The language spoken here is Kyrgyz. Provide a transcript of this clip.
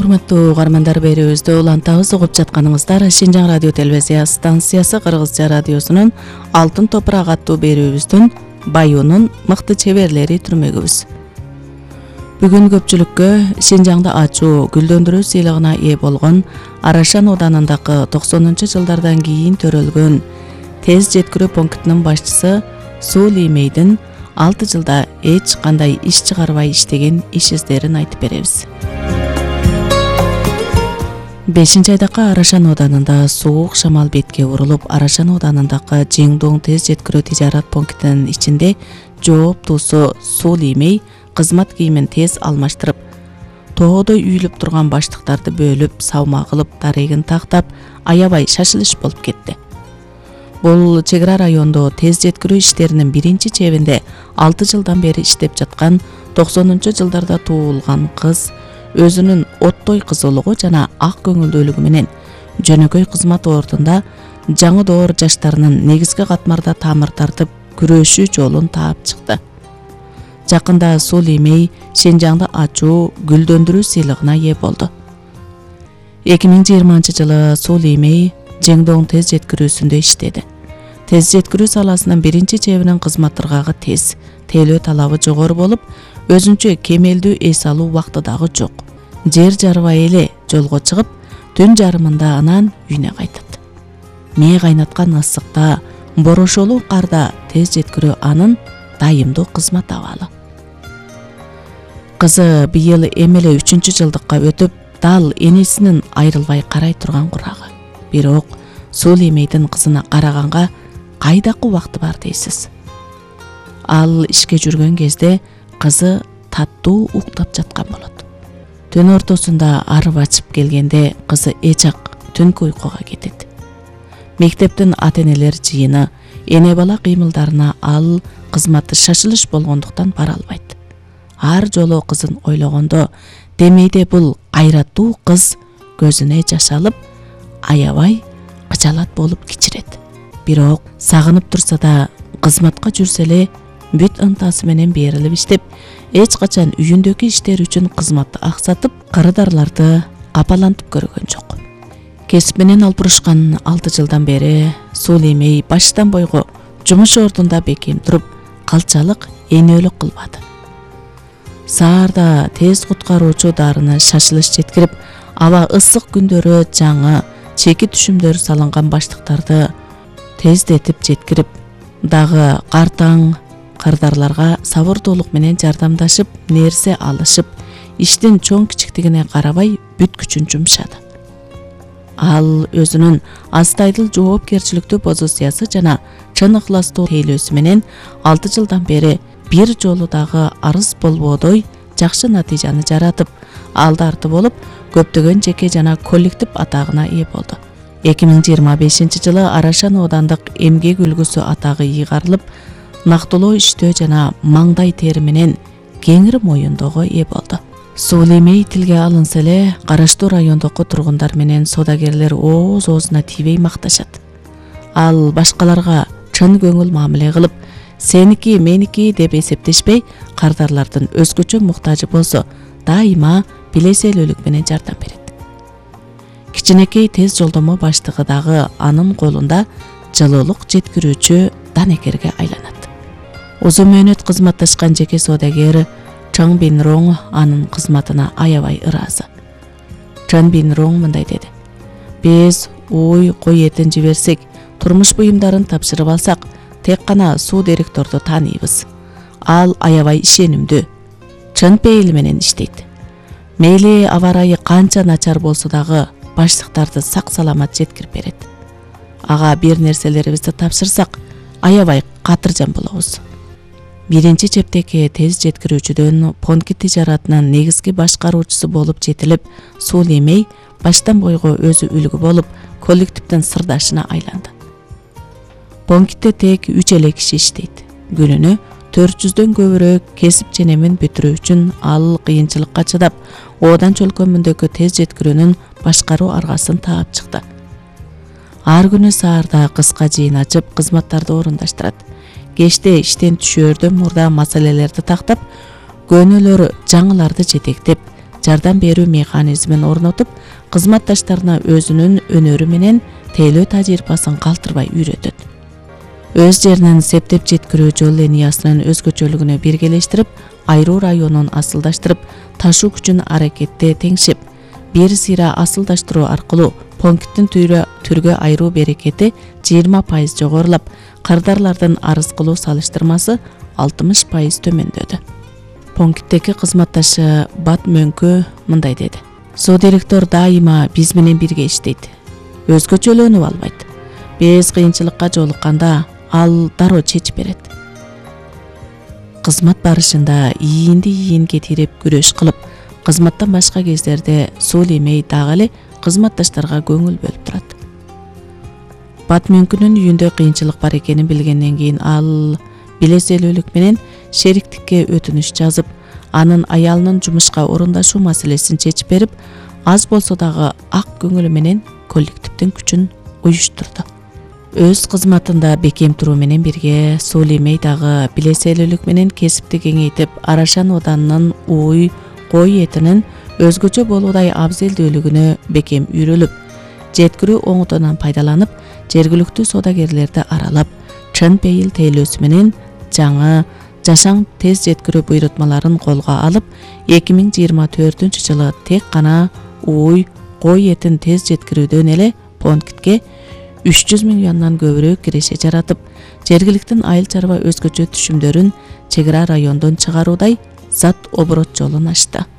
Урматтуу угармандар, берүүбүздү улантабыз, угуп жатканыңыздар Шинжаң радио телевизия станциясы Кыргызча радиосунун Алтын топурак аттуу берүүбүздүн Баюунун мыкты чеберлери түрмөгүбүз. Бүгүн көпчүлүккө Шинжаңды ачуу гүлдөндүрүү сыйлыгына ээ болгон Арашан ауданындагы 90-жылдардан кийин төрөлгөн тез жеткирүү пунктунун башчысы Суули Мейдин 6 жылда эч кандай иш чыгарбай иштеген иш издерин айтып беребиз. 5-айдакы Арашан ауданында суук шамал бетке урулуп, Арашан ауданындагы Жеңдоң тез жеткирүү тижарат пунктунун ичинде жооптуусу Суули Мей кызмат кийимин тез алмаштырып, тоодо үйүлүп турган баштыктарды бөлүп, савма кылып, дарегин тактап, аябай шашылыш болуп кетти. Бул чек ара райондо тез жеткирүү иштеринин биринчи чебинде 6 жылдан бери иштеп жаткан 90-жылдарда туулган кыз өзүнүн оттой кызуулугу жана ак көңүлдүүлүгү менен жөнөкөй кызмат ордунда жаңы доор жаштарынын негизги катмарда тамыр тартып күрөшүү жолун таап чыкты. Жакында Суули Мей Шинжаңды ачуу гүлдөндүрүү сыйлыгына ээ болду. 2020-жылы Суули Мей Жеңдоң тез жеткирүүсүндө иштеди. Тез жеткирүү саласынын биринчи чебинин кызмат ыргагы тез, тейлөө талабы жогору болуп, өзүнчө кемелдүү эс алуу убакты дагы жок. Жер жарбай эле жолго чыгып, түн жарымында анан үйүнө кайтат. Мээ кайнаткан ысыкта, борошолуу карда тез жеткирүү анын дайымдуу кызмат абалы. Кызы быйыл эмеле 3-жылдыкка өтүп, дал энесинин айрылбай карай турган курагы. Бирок Суули Мейдин кызына караганга кайдакы убакты бар дейсиз. Ал ишке жүргөн кезде кызы таттуу уктап жаткан болот. Түн ортосунда арып ачып келгенде кызы эчак түнкү уйкуга кетет. Мектептин ата-энелер жыйыны, эне бала кыймылдарына ал кызматы шашылыш болгондуктан бара албайт. Ар жолу кызын ойлогондо демейде бул кайраттуу кыз көзүнө жаш алып, аябай кычалат болуп кичирет. Бирок сагынып турса да, кызматка жүрсө эле бүт ынтасы менен берилип иштеп, эч качан үйүндөгү иштер үчүн кызматты аксатып, карыдарларды капалантып көргөн жок. Кесип менен алпурушкан 6 жылдан бери Суули Мей баштан бойго жумуш ордунда бекем туруп, калчалык энөлүк кылбады. Саарда тез куткаруучу дарыны шашылыш жеткирип, аба ысык күндөрү жаңы чеки түшүмдөр салынган баштыктарды тездетип жеткирип, дагы картаң кардарларга сабырдуулук менен жардамдашып, нерсе алышып, иштин чоң кичиктигине карабай бүт күчүн жумшады. Ал өзүнүн астайдыл жоопкерчиликтүү позициясы жана чын ыхластуу тейлөөсү менен 6 жылдан бери бир жолу дагы арыз болбодой жакшы натыйжаны жаратып, алды арты болуп, көптөгөн жеке жана коллектив атагына ээ болду. 2025-жылы Арашан аудандык эмгек үлгүсү атагы ыйгарылып, нактылоо иштөө жана маңдай тери менен кеңири моюндоого ээ болду. Суули Мей тилге алынса эле, караштуу райондогу тургундар менен соодагерлер оозуна тийбей макташат. Ал башкаларга чын көңүл мамиле кылып, сеники, меники деп эсептешпей, кардарлардын өзгөчө муктажы болсо, дайыма билеселүүлүк менен жардам берет. Кичинекей тез жолдомо баштыгы дагы анын колунда жылуулук жеткирүүчү данекерге айланат. Узун мөөнөт кызматташкан жеке соодагер Чан Бин Роң анын кызматына аябай ыраазы. Чан Бин Роң мындай деди: "Биз уй, кой этин жиберсек, турмуш буюмдарын тапшырып алсак, тек гана суу директорду тааныйбыз. Ал аябай ишенимдүү, чын пейил менен иштейт. Мейли аба ырайы канча начар болсо дагы баштыктарды сак саламат жеткирип берет. Ага бир нерселерибизди тапшырсак, аябай катыржан болобуз." Биринчи чептеги тез жеткирүүчүдөн пункт тижаратынын негизги башкаруучусу болуп жетилип, Суули Мей баштан бойго өзү үлгү болуп, коллективдин сырдашына айланды. Пунктте тек 3 эле киши иштейт. Күнүнө 400дөн көбүрөөк кесип ченемин бүтүрүү үчүн ал кыйынчылыкка чыдап, Оодан чөлкөмүндөгү тез жеткирүүнүн башкаруу аргасын таап чыкты. Ар күнү саарда кыска жыйын ачып, кызматтарды орундаштырат. Кечте иштен түшөөрдөн мурда маселелерди тактап, көнөлөр жаңыларды жетектеп, жардам берүү механизмин орнотуп, кызматташтарына өзүнүн өнөрү менен тейлөө тажрыйбасын калтырбай үйрөтөт. Өз жеринен септеп жеткирүү жол линиясынын өзгөчөлүгүнө биргелештирип, айруу районун асылдаштырып, ташуу күчүн аракетте теңшеп, бир сыйра асылдаштыруу аркылуу пункттин түргө айруу берекети 20% жогорулап, кардарлардын арыз кылуу салыштырмасы 60% төмөндөдү. Пункттеги кызматташы Бат Мөңкө мындай деди: Содиректор дайыма биз менен бирге иштейт. Өзгөчөлөнүп албайт. Биз кыйынчылыкка жолукканда ал дароо чечип берет. Кызмат барышында ийинди тирип күрөш кылып, кызматтан башка кездерде сул эмей дагы эле кызматташтарга көңүл бөлүп турат. Бат Мөңкүнүн үйүндө кыйынчылык бар экенин билгенден кийин ал билеселүүлүк менен шериктикке өтүнүш жазып, анын аялынын жумушка орундашуу маселесин чечип берип, аз болсо дагы ак көңүлү менен коллективдин күчүн уюштурду. Өз кызматында бекем туруу менен бирге Сул эмей дагы билеселүүлүк менен кесипти кеңейтип, Арашан оданынын ууй, кой этинин өзгөчө болуудай абзелдүүлүгүнө бекем үйрөлүп, жеткирүү оңотонан пайдаланып, жергиликтүү соодагерлерди аралап, чын пейил тейлөөсү менен жаңы жашаң тез жеткирүү буйрутмаларын колго алып, 2024-жылы тек гана ууй, кой этин тез жеткирүүдөн эле пунктке 300 миллиондон көбүрөөк киреше жаратып, жергиликтин айыл чарба өзгөчө түшүмдөрүн чек ара райондон чыгаруудай зат оборот жолун ачты.